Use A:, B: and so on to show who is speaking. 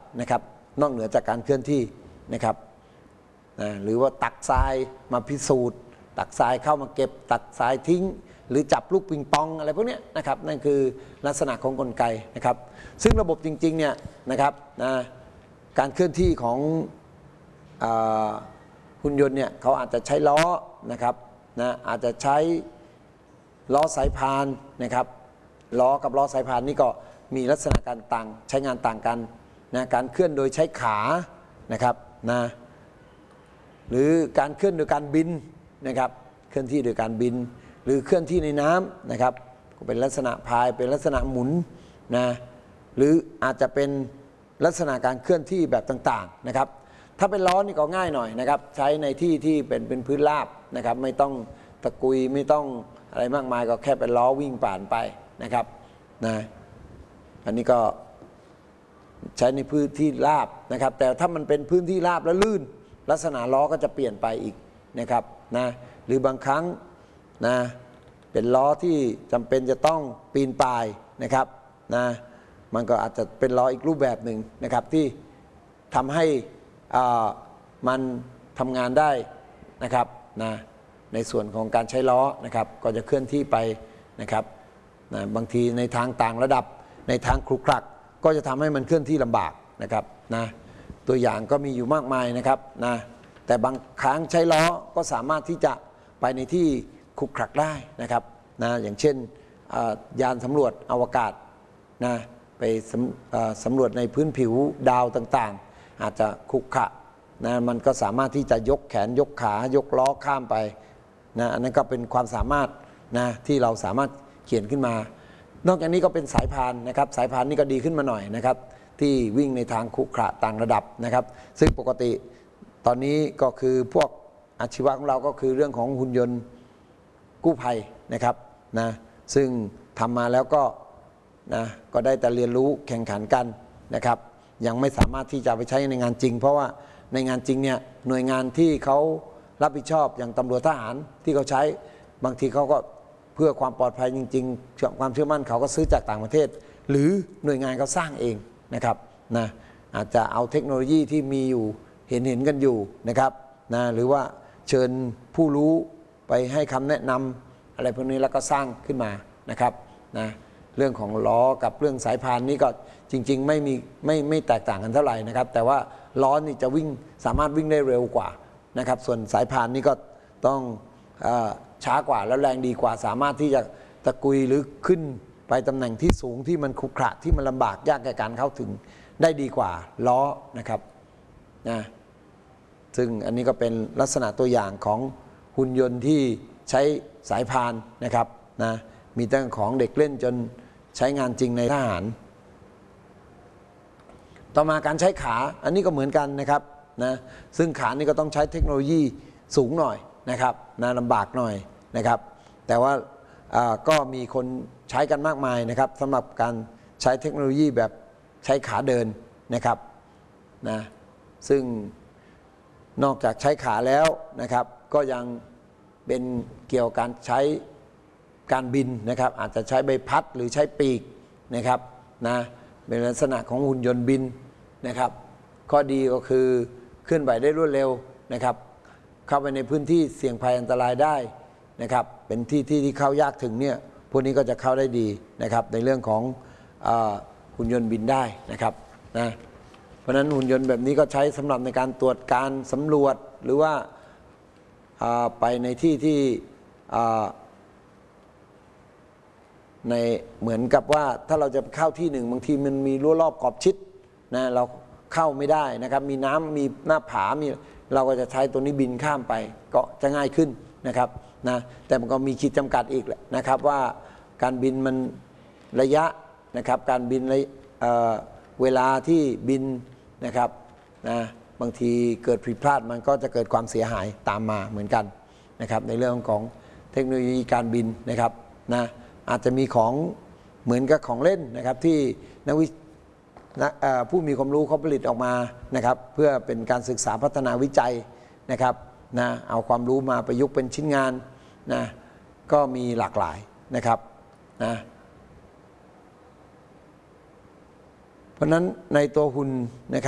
A: นะครับนอกเหนือจากการเคลื่อนที่นะครับหรือว่าตักทรายมาพิสูจน์ตักทรายเข้ามาเก็บตักทรายทิ้งหรือจับลูกปิงปองอะไรพวกนี้นะครับนั่นคือลักษณะของกลไกนะครับซึ่งระบบจริงๆเนี่ยนะครับการเคลื่อนที่ของหุ่นยนต์เนี่ยเขาอาจจะใช้ล้อนะครับอาจจะใช้ล้อสายพานนะครับล้อกับล้อสายพานนี่ก็มีลักษณะการต่างใช้งานต่างกันการเคลื่อนโดยใช้ขานะครับหรือการเคลื่อนโดยการบินนะครับเคลื่อนที่โดยการบินหรือเคลื่อนที่ในน้ำนะครับก็เป็นลักษณะพายเป็นลักษณะหมุนหรืออาจจะเป็นลักษณะการเคลื่อนที่แบบต่างๆนะครับถ้าเป็นล้อนี่ก็ง่ายหน่อยนะครับใช้ในที่ที่เป็นพื้นราบนะครับไม่ต้องตะกุยไม่ต้องอะไรมากมายก็แค่เป็นล้อวิ่งผ่านไปนะครับอันนี้ก็ใช้ในพื้นที่ราบนะครับแต่ถ้ามันเป็นพื้นที่ราบแล้วลื่นลักษณะล้อก็จะเปลี่ยนไปอีกนะครับหรือบางครั้งเป็นล้อที่จำเป็นจะต้องปีนป่ายนะครับมันก็อาจจะเป็นล้ออีกรูปแบบหนึ่งนะครับที่ทำให้มันทำงานได้นะครับในส่วนของการใช้ล้อนะครับก็จะเคลื่อนที่ไปนะครับบางทีในทางต่างระดับในทางครุขระก็จะทำให้มันเคลื่อนที่ลำบากนะครับตัวอย่างก็มีอยู่มากมายนะครับแต่บางครั้งใช้ล้อก็สามารถที่จะไปในที่ครุขระได้นะครับอย่างเช่นยานสำรวจอวกาศไปสำรวจในพื้นผิวดาวต่างๆอาจจะครุขระมันก็สามารถที่จะยกแขนยกขายกล้อข้ามไปอันนั้นก็เป็นความสามารถที่เราสามารถเขียนขึ้นมานอกจากนี้ก็เป็นสายพานนะครับสายพานนี่ก็ดีขึ้นมาหน่อยนะครับที่วิ่งในทางครุขระต่างระดับนะครับซึ่งปกติตอนนี้ก็คือพวกอาชีวะของเราก็คือเรื่องของหุ่นยนต์กู้ภัยนะครับซึ่งทำมาแล้วก็ได้แต่เรียนรู้แข่งขันกันนะครับยังไม่สามารถที่จะไปใช้ในงานจริงเพราะว่าในงานจริงเนี่ยหน่วยงานที่เขารับผิดชอบอย่างตำรวจทหารที่เขาใช้บางทีเขาก็เพื่อความปลอดภัยจริงๆความเชื่อมั่นเขาก็ซื้อจากต่างประเทศหรือหน่วยงานเขาสร้างเองนะครับอาจจะเอาเทคโนโลยีที่มีอยู่เห็นกันอยู่นะครับหรือว่าเชิญผู้รู้ไปให้คำแนะนำอะไรพวกนี้แล้วก็สร้างขึ้นมานะครับเรื่องของล้อกับเรื่องสายพานนี้ก็จริงๆไม่แตกต่างกันเท่าไหร่นะครับแต่ว่าล้อนี่จะวิ่งสามารถวิ่งได้เร็วกว่านะครับส่วนสายพานนี่ก็ต้องช้ากว่าแล้วแรงดีกว่าสามารถที่จะตะกุยหรือขึ้นไปตำแหน่งที่สูงที่มันขรุขระที่มันลำบากยากแก่การเข้าถึงได้ดีกว่าล้อนะครับซึ่งอันนี้ก็เป็นลักษณะตัวอย่างของหุ่นยนต์ที่ใช้สายพานนะครับมีตั้งของเด็กเล่นจนใช้งานจริงในทหารต่อมาการใช้ขาอันนี้ก็เหมือนกันนะครับซึ่งขานี่ก็ต้องใช้เทคโนโลยีสูงหน่อยนะครับลำบากหน่อยนะครับแต่ว่าก็มีคนใช้กันมากมายนะครับสำหรับการใช้เทคโนโลยีแบบใช้ขาเดินนะครับซึ่งนอกจากใช้ขาแล้วนะครับก็ยังเป็นเกี่ยวกับการใช้การบินนะครับอาจจะใช้ใบพัดหรือใช้ปีกนะครับเป็นลักษณะของหุ่นยนต์บินนะครับข้อดีก็คือเคลื่อนไหวได้รวดเร็วนะครับเข้าไปในพื้นที่เสี่ยงภัยอันตรายได้นะครับเป็นที่เข้ายากถึงเนี่ยพวกนี้ก็จะเข้าได้ดีนะครับในเรื่องของหุ่นยนต์บินได้นะครับเพราะฉะนั้นหุ่นยนต์แบบนี้ก็ใช้สำหรับในการตรวจการสำรวจหรือว่าไปในที่ในเหมือนกับว่าถ้าเราจะเข้าที่หนึ่งบางทีมันมีรั้วรอบขอบชิดเราเข้าไม่ได้นะครับมีน้ำมีหน้าผามีเราก็จะใช้ตัวนี้บินข้ามไปก็จะง่ายขึ้นนะครับแต่มันก็มีขีดจำกัดอีกแหละนะครับว่าการบินมันระยะนะครับการบินเวลาที่บินนะครับบางทีเกิดผิดพลาดมันก็จะเกิดความเสียหายตามมาเหมือนกันนะครับในเรื่องของเทคโนโลยีการบินนะครับอาจจะมีของเหมือนกับของเล่นนะครับที่ผู้มีความรู้เขาผลิตออกมานะครับเพื่อเป็นการศึกษาพัฒนาวิจัยนะครับเอาความรู้มาประยุกต์เป็นชิ้นงานก็มีหลากหลายนะครับเพราะฉะนั้นในตัวหุ่นนะครับ